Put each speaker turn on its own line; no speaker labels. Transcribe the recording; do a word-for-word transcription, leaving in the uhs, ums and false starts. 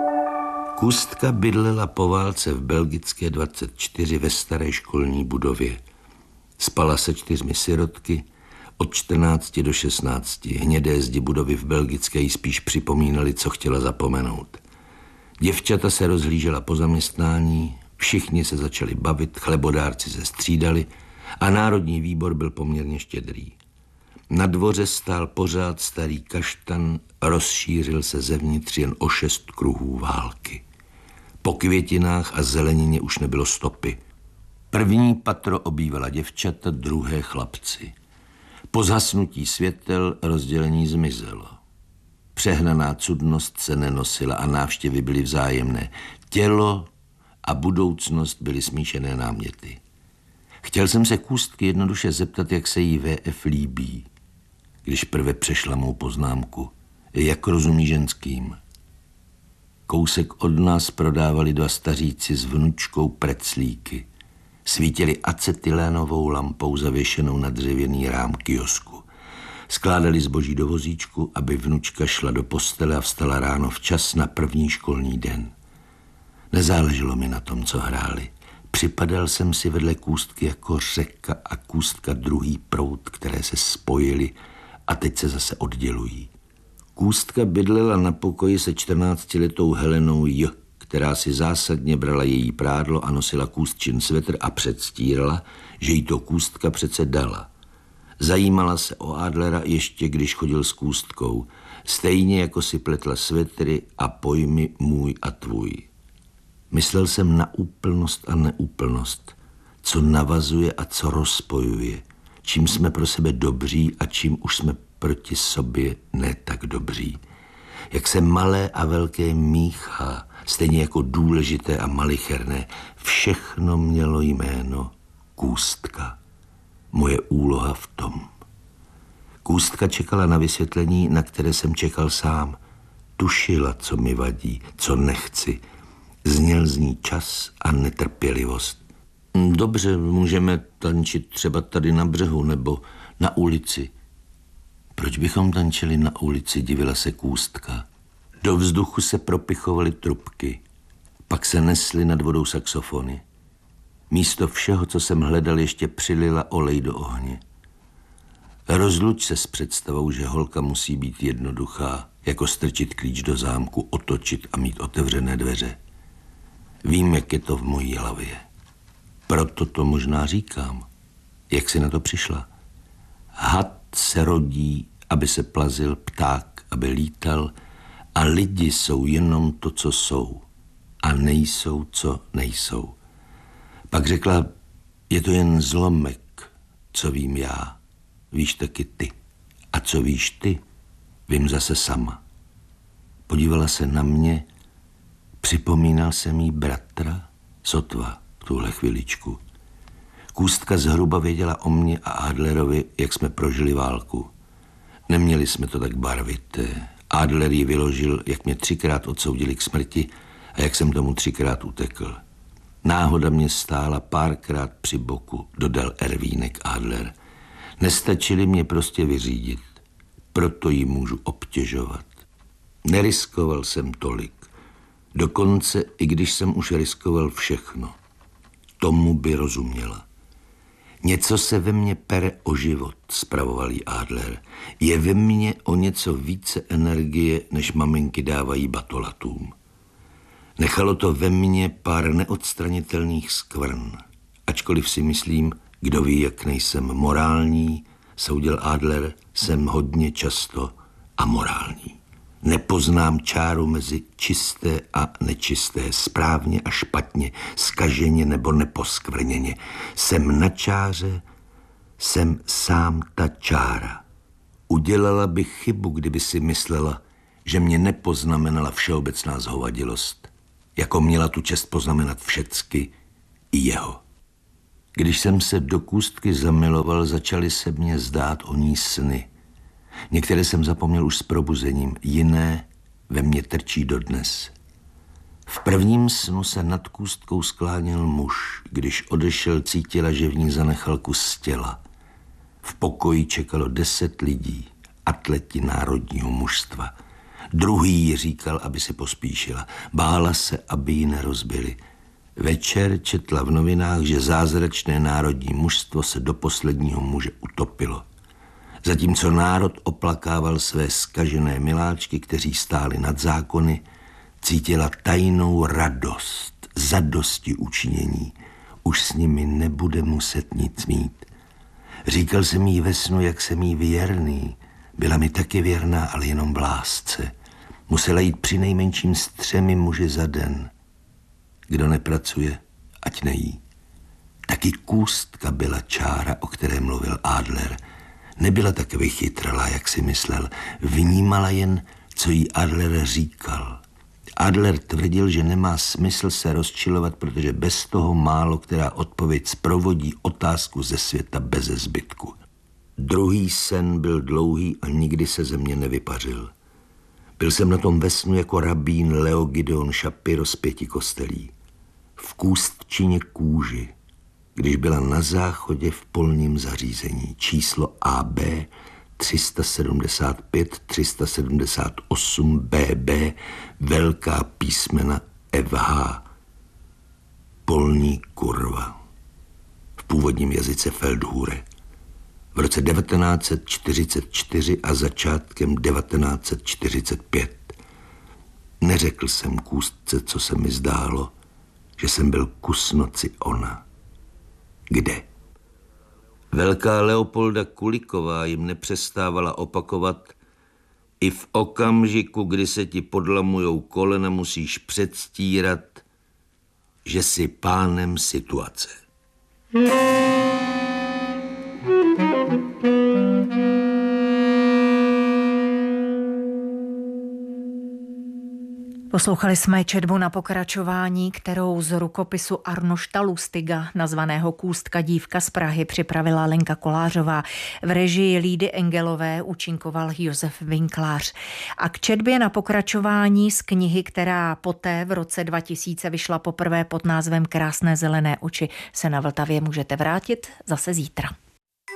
Kůstka bydlela po válce v Belgické dvacet čtyři ve staré školní budově. Spala se čtyřmi sirotky, od čtrnácti do šestnácti. Hnědé zdi budovy v Belgické jí spíš připomínaly, co chtěla zapomenout. Děvčata se rozhlížela po zaměstnání, všichni se začali bavit, chlebodárci se střídali a národní výbor byl poměrně štědrý. Na dvoře stál pořád starý kaštan, rozšířil se zevnitř jen o šest kruhů války. Po květinách a zelenině už nebylo stopy. První patro obývala děvčata, druhé chlapci. Po zhasnutí světel rozdělení zmizelo. Přehnaná cudnost se nenosila a návštěvy byly vzájemné. Tělo a budoucnost byly smíšené náměty. Chtěl jsem se Kůstky jednoduše zeptat, jak se jí V F líbí, když prve přešla mou poznámku. Jak rozumí ženským. Kousek od nás prodávali dva staříci s vnučkou preclíky. Svítili acetylénovou lampou zavěšenou na dřevěný rám kiosku. Skládali zboží do vozíčku, aby vnučka šla do postele a vstala ráno včas na první školní den. Nezáleželo mi na tom, co hráli. Připadal jsem si vedle Kůstky jako řeka a Kůstka druhý proud, které se spojily a teď se zase oddělují. Kůstka bydlela na pokoji se čtrnáctiletou Helenou J., která si zásadně brala její prádlo a nosila Kůstčin svetr a předstírala, že jí to Kůstka přece dala. Zajímala se o Adlera ještě, když chodil s Kůstkou, stejně jako si pletla svetry a pojmy můj a tvůj. Myslel jsem na úplnost a neúplnost, co navazuje a co rozpojuje, čím jsme pro sebe dobří a čím už jsme proti sobě ne tak dobří. Jak se malé a velké míchá, stejně jako důležité a malicherné, všechno mělo jméno Kůstka. Moje úloha v tom. Kůstka čekala na vysvětlení, na které jsem čekal sám. Tušila, co mi vadí, co nechci. Zněl z ní čas a netrpělivost. Dobře, můžeme tančit třeba tady na břehu nebo na ulici. Proč bychom tančili na ulici, divila se Kůstka. Do vzduchu se propichovaly trubky, pak se nesly nad vodou saxofony. Místo všeho, co jsem hledal, ještě přilila olej do ohně. Rozluč se s představou, že holka musí být jednoduchá, jako strčit klíč do zámku, otočit a mít otevřené dveře. Vím, jak je to v mojí hlavě. Proto to možná říkám. Jak jsi na to přišla? Had se rodí, aby se plazil, pták, aby lítal, a lidi jsou jenom to, co jsou, a nejsou, co nejsou. Pak řekla, je to jen zlomek, co vím já, víš taky ty. A co víš ty, vím zase sama. Podívala se na mě, připomínal jsem jí bratra, sotva v tuhle chviličku. Kůstka zhruba věděla o mně a Adlerovi, jak jsme prožili válku. Neměli jsme to tak barvité. Adler ji vyložil, jak mě třikrát odsoudili k smrti a jak jsem tomu třikrát utekl. Náhoda mě stála párkrát při boku, dodal Ervínek Adler. Nestačili mě prostě vyřídit, proto ji můžu obtěžovat. Neriskoval jsem tolik. Dokonce, i když jsem už riskoval všechno. Tomu by rozuměla. Něco se ve mně pere o život, spravoval jí Adler. Je ve mně o něco více energie, než maminky dávají batolatům. Nechalo to ve mně pár neodstranitelných skvrn. Ačkoliv si myslím, kdo ví, jak nejsem morální, soudil Adler, jsem hodně často amorální. Nepoznám čáru mezi čisté a nečisté, správně a špatně, zkaženě nebo neposkvrněně. Jsem na čáře, jsem sám ta čára. Udělala bych chybu, kdyby si myslela, že mě nepoznamenala všeobecná zhovadilost, jako měla tu čest poznamenat všecky i jeho. Když jsem se do Kůstky zamiloval, začaly se mně zdát o ní sny. Některé jsem zapomněl už s probuzením, jiné ve mně trčí dodnes. V prvním snu se nad Kůstkou skláněl muž. Když odešel, cítila, že v ní zanechal kus těla. V pokoji čekalo deset lidí, atleti národního mužstva. Druhý jí říkal, aby si pospíšila. Bála se, aby ji nerozbili. Večer četla v novinách, že zázračné národní mužstvo se do posledního muže utopilo. Zatímco národ oplakával své zkažené miláčky, kteří stáli nad zákony, cítila tajnou radost, zadosti učinění. Už s nimi nebude muset nic mít. Říkal jsem jí ve snu, jak jsem jí věrný. Byla mi taky věrná, ale jenom v lásce. Musela jít při nejmenším s třemi muži za den. Kdo nepracuje, ať nejí. Taky kůstka byla čára, o které mluvil Adler. Nebyla tak vychytralá, jak si myslel. Vnímala jen, co jí Adler říkal. Adler tvrdil, že nemá smysl se rozčilovat, protože bez toho málo která odpověď zprovodí otázku ze světa beze zbytku. Druhý sen byl dlouhý a nikdy se ze mě nevypařil. Byl jsem na tom ve snu jako rabín Leo Gideon Shapiro z pěti kostelí. V kůstčině kůži, když byla na záchodě v polním zařízení. Číslo A B tři sta sedmdesát pět, tři sta sedmdesát osm, B B, velká písmena F H. Polní kurva. V původním jazyce Feldhure. V roce devatenáct set čtyřicet čtyři a začátkem devatenáct set čtyřicet pět. Neřekl jsem kůstce, co se mi zdálo, že jsem byl kus noci ona. Kde? Velká Leopolda Kuliková jim nepřestávala opakovat: i v okamžiku, kdy se ti podlamujou kolena, musíš předstírat, že jsi pánem situace.
Poslouchali jsme četbu na pokračování, kterou z rukopisu Arnošta Lustiga, nazvaného Kůstka dívka z Prahy, připravila Lenka Kolářová. V režii Lídy Engelové účinkoval Josef Vinklář. A k četbě na pokračování z knihy, která poté v roce dva tisíce vyšla poprvé pod názvem Krásné zelené oči, se na Vltavě můžete vrátit zase zítra.